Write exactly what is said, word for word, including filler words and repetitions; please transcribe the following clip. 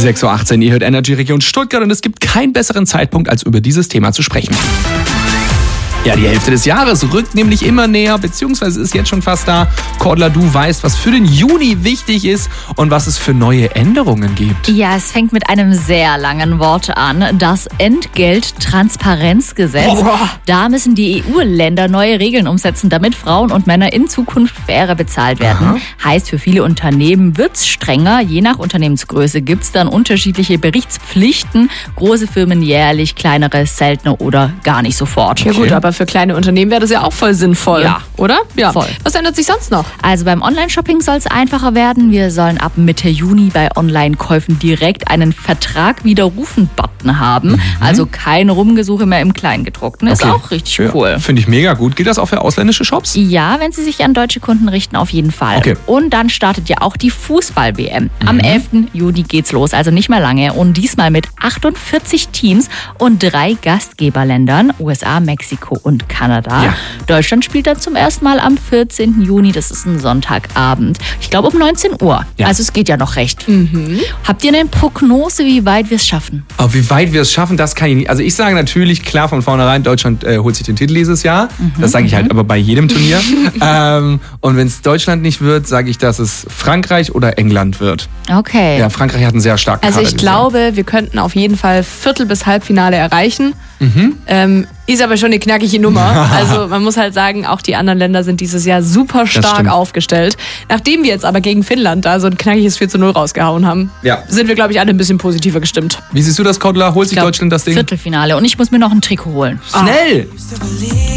sechs Uhr achtzehn, ihr hört Energy Region Stuttgart und es gibt keinen besseren Zeitpunkt, als über dieses Thema zu sprechen. Ja, die Hälfte des Jahres rückt nämlich immer näher, beziehungsweise ist jetzt schon fast da. Cordula, du weißt, was für den Juni wichtig ist und was es für neue Änderungen gibt. Ja, es fängt mit einem sehr langen Wort an. Das Entgelttransparenzgesetz. Oh. Da müssen die E U-Länder neue Regeln umsetzen, damit Frauen und Männer in Zukunft fairer bezahlt werden. Aha. Heißt, für viele Unternehmen wird es strenger. Je nach Unternehmensgröße gibt es dann unterschiedliche Berichtspflichten. Große Firmen jährlich, kleinere seltener oder gar nicht sofort. Ja gut, aber für kleine Unternehmen wäre das ja auch voll sinnvoll, Ja. oder? Ja. Voll. Was ändert sich sonst noch? Also beim Online-Shopping soll es einfacher werden. Wir sollen ab Mitte Juni bei Online-Käufen direkt einen Vertrag widerrufen-Button haben. Mhm. Also kein Rumgesuche mehr im Kleingedruckten. Ist Okay. auch richtig Ja, cool. finde ich mega gut. Gilt das auch für ausländische Shops? Ja, wenn sie sich an deutsche Kunden richten, auf jeden Fall. Okay. Und dann startet ja auch die Fußball-W M. Am elften Juni geht's los, also nicht mehr lange. Und diesmal mit achtundvierzig Teams und drei Gastgeberländern, U S A, Mexiko und Kanada. Ja. Deutschland spielt dann zum ersten Mal am vierzehnten Juni, das ist ein Sonntagabend. Ich glaube um neunzehn Uhr. Ja. Also es geht ja noch recht. Habt ihr eine Prognose, wie weit wir es schaffen? Aber wie weit wir es schaffen, das kann ich nicht. Also ich sage natürlich klar von vornherein, Deutschland äh, holt sich den Titel dieses Jahr. Das sage ich halt aber bei jedem Turnier. ähm, und wenn es Deutschland nicht wird, sage ich, dass es Frankreich oder England wird. Okay. Ja, Frankreich hat einen sehr starken Also Kader ich dieses Jahr. glaube, wir könnten auf jeden Fall Viertel- bis Halbfinale erreichen. Ähm, ist aber schon eine knackige Nummer. Also man muss halt sagen, auch die anderen Länder sind dieses Jahr super stark stimmt. aufgestellt. Nachdem wir jetzt aber gegen Finnland da so ein knackiges vier zu null rausgehauen haben, Ja. sind wir, glaube ich, alle ein bisschen positiver gestimmt. Wie siehst du das, Cordula? Holt sich Ich glaub, Deutschland das Ding? Viertelfinale und ich muss mir noch ein Trikot holen. Schnell!